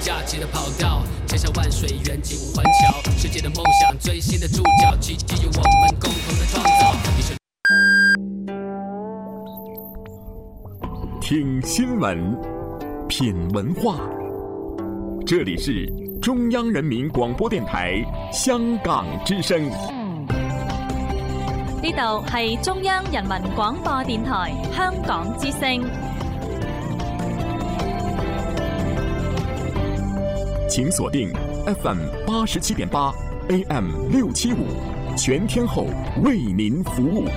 假期的跑道，千山万水远近环桥，世界的梦想最新的注脚，奇迹由我们共同的创造。 听新闻，品文化，这里是中央人民广播電台香港之聲。 呢度係中央人民廣播電台香港之聲。 請鎖定 FM 87.8 AM 675，全天候為您服務。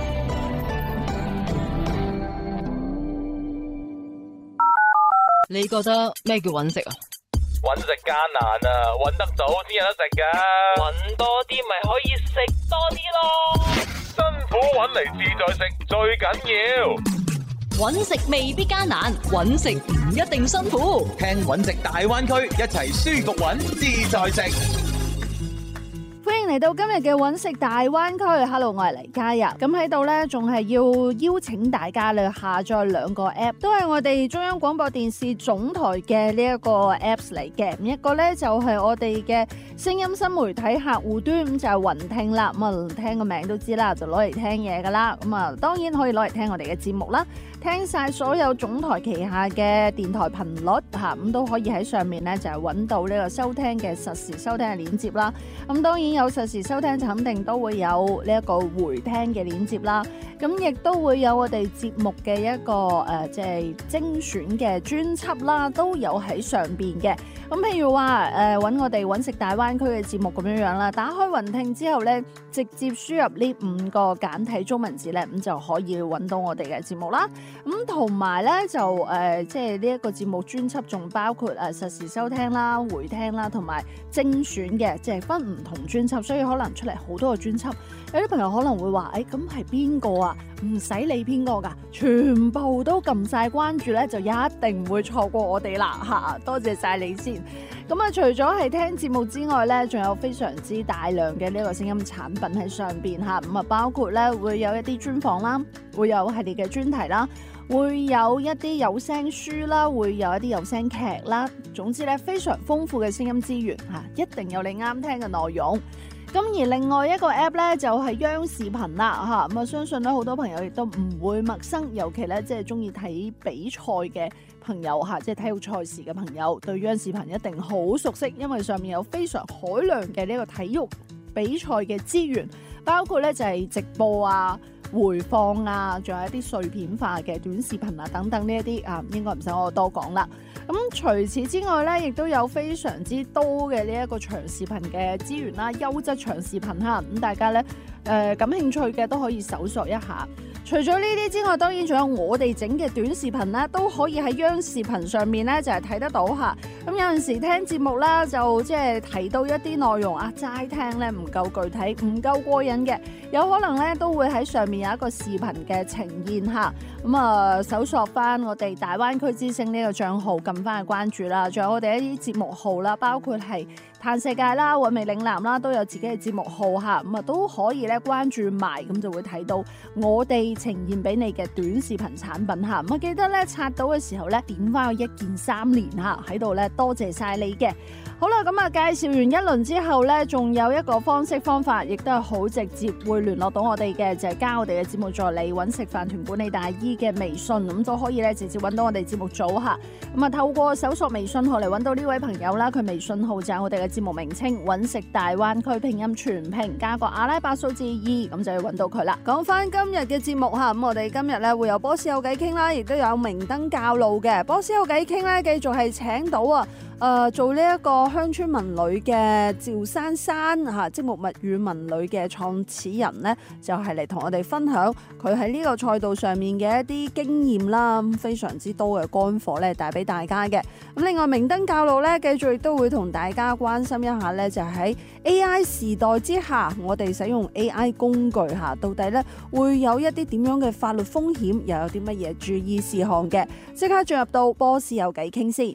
你覺得咩叫揾食啊？ 揾食艱難啊，揾得到先有得食噶。揾多啲咪可以食多啲咯。辛苦揾嚟自在食最緊要。 揾食未必艱難，揾食唔一定辛苦。 聽揾食大灣區，一齊舒服揾自在食。 歡迎嚟到今日嘅揾食大灣區 ，Hello， 我係黎嘉日。咁喺度呢，仲係要邀請大家咧下載兩個 app， 都係我哋中央廣播電視總台嘅呢一個 apps 嚟嘅。一個呢就係我哋嘅聲音新媒體客戶端，咁就係雲聽啦。咁啊，聽個名都知啦，就攞嚟聽嘢噶啦。咁啊，當然可以攞嚟聽我哋嘅節目啦。聽晒所有總台旗下嘅電台頻率嚇，咁都可以喺上面咧就係揾到呢個收聽嘅實時收聽嘅鏈接啦。咁當然有實時收聽就肯定都會有呢一個回聽嘅鏈接啦。咁亦都會有我哋節目嘅一個即係精選嘅專輯啦，都有喺上邊嘅。咁譬如話揾我哋揾食大灣區嘅節目咁樣樣啦，打開雲聽之後咧，直接輸入呢5個簡體中文字咧，咁就可以揾到我哋嘅節目啦。咁同埋咧就即係呢一個節目專輯仲包括實時收聽啦、回聽啦，同埋精選嘅，即係分唔同專輯，所以可能出嚟好多個專輯。有啲朋友可能會話：咁係邊個啊？唔使理邊個㗎，全部都撳晒關注咧，就一定唔會錯過我哋啦嚇！多謝晒你先。咁啊，除咗係聽節目之外咧，仲有非常之大量嘅呢個聲音產品喺上邊嚇。咁啊，包括咧會有一啲專訪啦，會有系列嘅專題啦，會有一啲有聲書啦，會有一啲有聲劇啦。總之咧，非常豐富嘅聲音資源嚇，一定有你啱聽嘅內容。咁而另外一個 app 咧就係央視頻啦嚇，咁啊相信咧好多朋友亦都唔會陌生，尤其咧即係中意睇比賽嘅朋友嚇，即係體育賽事嘅朋友，對央視頻一定好熟悉，因為上面有非常海量嘅呢個體育比賽嘅資源，包括咧就係直播啊、回放啊，仲有一啲碎片化嘅短視頻啊等等呢一啲啊，應該唔使我多講啦。咁除此之外咧，亦都有非常之多嘅呢一個長視頻嘅資源啦，優質長視頻哈，咁大家咧感興趣嘅都可以搜索一下。除咗呢啲之外，當然仲有我哋整嘅短視頻啦，都可以喺央視頻上面咧就係睇得到嚇。咁有陣時聽節目啦，就即係提到一啲內容啊，齋聽咧唔夠具體，唔夠過癮嘅，有可能咧都會喺上面有一個視頻嘅呈現嚇。咁啊，搜索翻我哋大灣區之聲呢個帳號，撳翻去關注啦。仲有我哋一啲節目號啦，包括係嘆世界啦、韻味嶺南啦，都有自己嘅節目號嚇。咁啊都可以咧關注埋，咁就會睇到我哋呈現俾你嘅短視頻產品嚇。咁啊記得咧刷到嘅時候咧，點翻個1鍵3連嚇喺度咧，多謝晒你嘅。好啦，咁啊介紹完一輪之後咧，仲有一個方法，亦都係好直接會聯絡到我哋嘅，就係加我哋嘅節目助理揾食飯團管理大姨嘅微信，咁都可以咧直接揾到我哋節目組嚇。咁啊透過搜索微信號嚟揾到呢位朋友啦，佢微信號就係我哋嘅節目名稱揾食大灣區拼音全拼加個阿拉伯數字2，咁就要揾到佢啦。講翻今日嘅節目嚇，咁我哋今日咧會有波斯有偈傾啦，亦都有明燈教路嘅波斯有偈傾咧，繼續係請到做呢一個鄉村文旅嘅趙珊珊嚇，積木物語文旅嘅創始人呢，就係嚟同我哋分享佢喺呢個賽道上面嘅一啲經驗啦，非常之多嘅乾貨咧帶俾大家嘅。咁另外明燈教路咧，繼續亦都會同大家關心一下咧，就喺 AI 時代之下，我哋使用 AI 工具嚇，到底咧會有一啲點樣嘅法律風險，又有啲乜嘢注意事項嘅？即刻進入到波斯有偈傾先。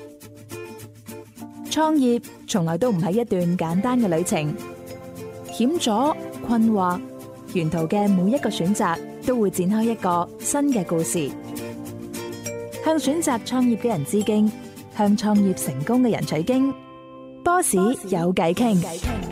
創業從來都唔係一段簡單嘅旅程，險阻、困惑，沿途嘅每一個選擇都會展開一個新嘅故事。向選擇創業嘅人致敬， 向創業成功嘅人取經。Boss 有偈傾。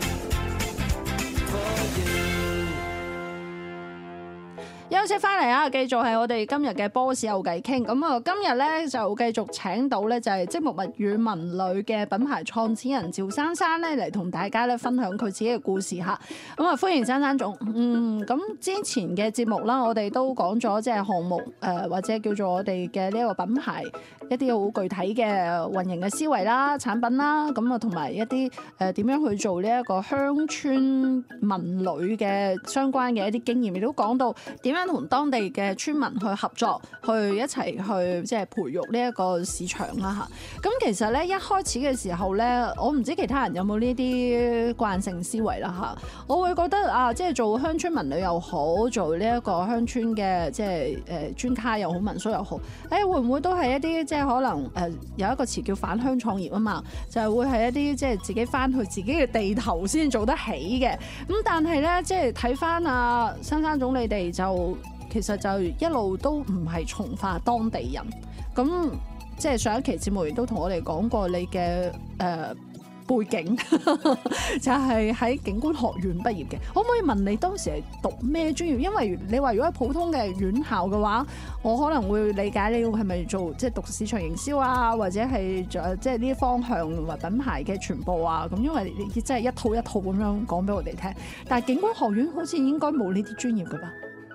休息翻嚟啊，繼續係我哋今日嘅 Boss 有偈傾。咁啊，今日咧就繼續請到咧就係積木物語文旅嘅品牌創始人趙珊珊咧嚟同大家咧分享佢自己嘅故事嚇。咁啊，歡迎珊珊總。咁之前嘅節目啦，我哋都講咗即係項目或者叫做我哋嘅呢一個品牌一啲好具體嘅運營嘅思維啦、產品啦，咁啊同埋一啲點樣去做呢一個鄉村文旅嘅相關嘅一啲經驗，亦都講到點樣同當地嘅村民去合作，去一齊去即係培育呢一個市場啦嚇。咁其實咧一開始嘅時候咧，我唔知其他人有冇呢啲慣性思維啦嚇。我會覺得啊，即係做鄉村文旅又好，做呢一個鄉村嘅即係專卡又好，民宿又好，會唔會都係一啲即係可能有一個詞叫返鄉創業啊嘛，就係會係一啲即係自己翻去自己嘅地頭先做得起嘅。咁但係咧，即係睇翻啊珊珊總你哋就其實就一路都唔係從化當地人。咁即係上一期節目亦都同我哋講過你嘅背景就係喺景觀學院畢業嘅，可唔可以問你當時係讀咩專業？因為你話如果係普通嘅院校嘅話，我可能會理解你係咪做即係讀市場營銷啊，或者係即係呢啲方向或品牌嘅傳播啊咁，因為你真係一套一套咁樣講俾我哋聽。但係景觀學院好似應該冇呢啲專業㗎吧？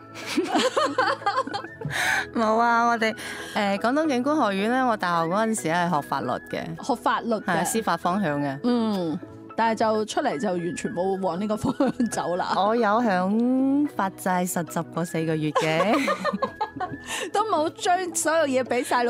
冇啊！我哋廣東景觀學院咧，我大學嗰陣時係學法律嘅， 學法律嘅司法方向嘅。 但係就出嚟就完全冇往呢個方向走啦。 我有響法制實習過4個月嘅， 都冇將所有嘢俾晒。